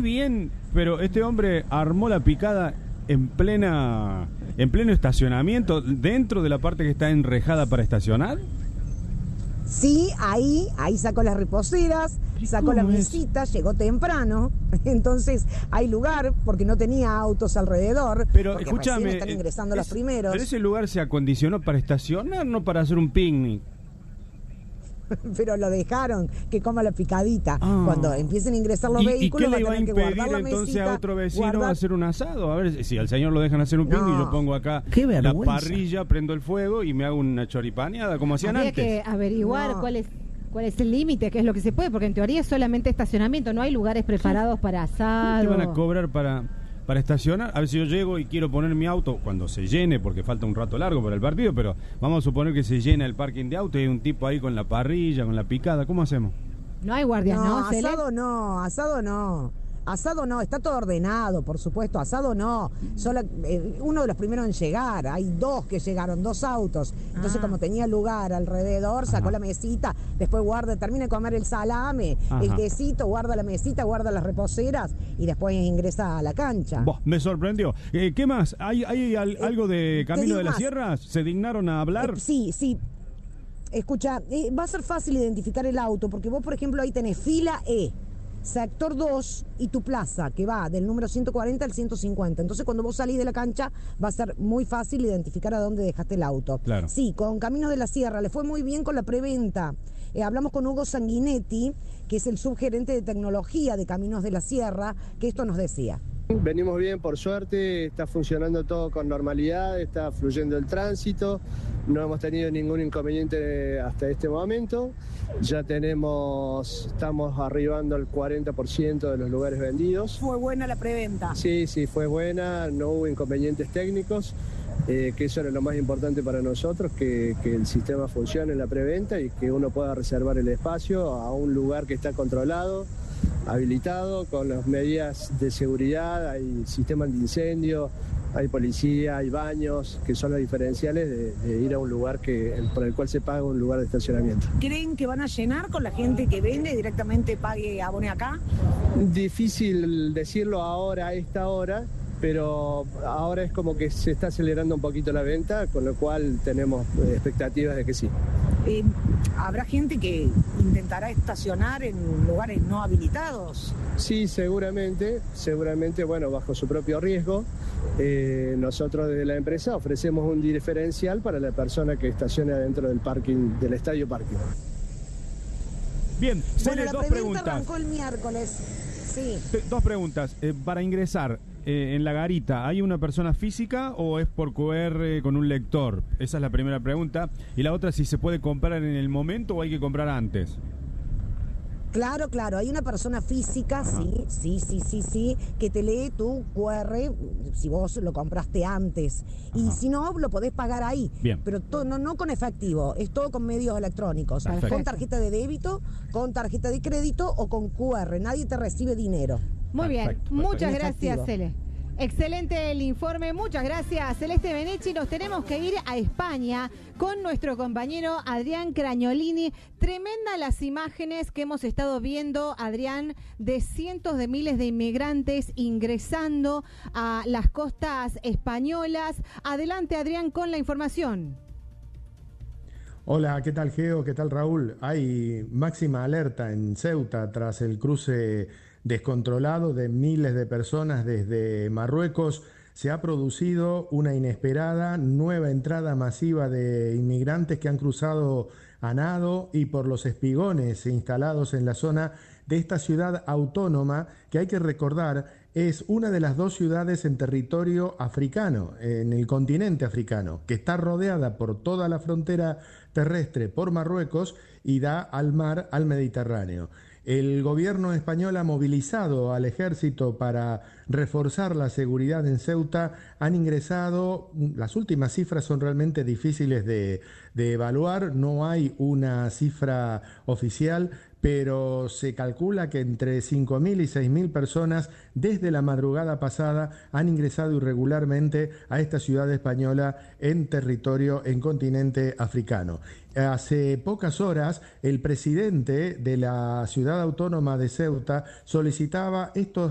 bien, pero este hombre armó la picada en pleno estacionamiento, dentro de la parte que está enrejada para estacionar. Sí, ahí sacó las reposeras, sacó la mesita, llegó temprano, entonces hay lugar porque no tenía autos alrededor. Pero porque escúchame, recién están ingresando los primeros. Pero ese lugar se acondicionó para estacionar, no para hacer un picnic. Pero lo dejaron que coma la picadita. Cuando empiecen a ingresar los vehículos, ¿y qué le va a va a tener que impedir guardar la entonces mesita, a otro vecino hacer un asado? A ver si al señor lo dejan hacer un picnic, yo pongo acá la parrilla, prendo el fuego y me hago una choripaneada como hacían antes. Habría que averiguar cuál es el límite, qué es lo que se puede, porque en teoría es solamente estacionamiento, no hay lugares preparados para asado. ¿Te van a cobrar para estacionar? A ver si yo llego y quiero poner mi auto cuando se llene, porque falta un rato largo para el partido, pero vamos a suponer que se llena el parking de auto y hay un tipo ahí con la parrilla, con la picada. ¿Cómo hacemos? No hay guardias, ¿no? Asado no, está todo ordenado, por supuesto, asado no. Uno de los primeros en llegar, hay dos que llegaron, dos autos. Entonces, como tenía lugar alrededor, sacó la mesita, después termina de comer el salame, el quesito, guarda la mesita, guarda las reposeras y después ingresa a la cancha. Me sorprendió. ¿Qué más? ¿Hay algo de Camino de las Sierras? ¿Se dignaron a hablar? Sí. Escucha, va a ser fácil identificar el auto, porque vos, por ejemplo, ahí tenés fila E, sector 2 y tu plaza, que va del número 140 al 150. Entonces, cuando vos salís de la cancha, va a ser muy fácil identificar a dónde dejaste el auto. Claro. Sí, con Caminos de la Sierra le fue muy bien con la preventa. Hablamos con Hugo Sanguinetti, que es el subgerente de tecnología de Caminos de la Sierra, que esto nos decía. Venimos bien, por suerte, está funcionando todo con normalidad, está fluyendo el tránsito, no hemos tenido ningún inconveniente hasta este momento. Ya estamos arribando al 40% de los lugares vendidos. ¿Fue buena la preventa? Sí, fue buena, no hubo inconvenientes técnicos, que eso era lo más importante para nosotros, que el sistema funcione en la preventa y que uno pueda reservar el espacio a un lugar que está controlado, habilitado, con las medidas de seguridad, hay sistemas de incendio, hay policía, hay baños, que son los diferenciales de ir a un lugar por el cual se paga un lugar de estacionamiento. ¿Creen que van a llenar con la gente que vende directamente, pague, abone acá? Difícil decirlo ahora, a esta hora, pero ahora es como que se está acelerando un poquito la venta, con lo cual tenemos expectativas de que sí. ¿Habrá gente que intentará estacionar en lugares no habilitados? Sí, seguramente, bueno, bajo su propio riesgo. Nosotros desde la empresa ofrecemos un diferencial para la persona que estacione dentro del parking, del estadio parking. Bien, bueno, la dos preguntas. Arrancó el miércoles. Sí. Dos preguntas. Para ingresar en la garita, ¿hay una persona física o es por QR con un lector? Esa es la primera pregunta. Y la otra, si se puede comprar en el momento o hay que comprar antes. Claro, hay una persona física, sí, que te lee tu QR si vos lo compraste antes. Y si no, lo podés pagar ahí. Bien. Pero no con efectivo, es todo con medios electrónicos. Perfecto. Con tarjeta de débito, con tarjeta de crédito o con QR. Nadie te recibe dinero. Muy bien, muchas gracias, Cele. Excelente el informe, muchas gracias, Celeste Benechi. Nos tenemos que ir a España con nuestro compañero Adrián Cragnolini. Tremenda las imágenes que hemos estado viendo, Adrián, de cientos de miles de inmigrantes ingresando a las costas españolas. Adelante, Adrián, con la información. Hola, ¿qué tal, Geo? ¿Qué tal, Raúl? Hay máxima alerta en Ceuta tras el cruce descontrolado de miles de personas desde Marruecos. Se ha producido una inesperada nueva entrada masiva de inmigrantes que han cruzado a nado y por los espigones instalados en la zona de esta ciudad autónoma, que hay que recordar es una de las dos ciudades en territorio africano, en el continente africano, que está rodeada por toda la frontera terrestre por Marruecos y da al mar, al Mediterráneo. El gobierno español ha movilizado al ejército para reforzar la seguridad en Ceuta. Han ingresado, las últimas cifras son realmente difíciles de evaluar, no hay una cifra oficial, pero se calcula que entre 5.000 y 6.000 personas desde la madrugada pasada han ingresado irregularmente a esta ciudad española en continente africano. Hace pocas horas, el presidente de la ciudad autónoma de Ceuta solicitaba estos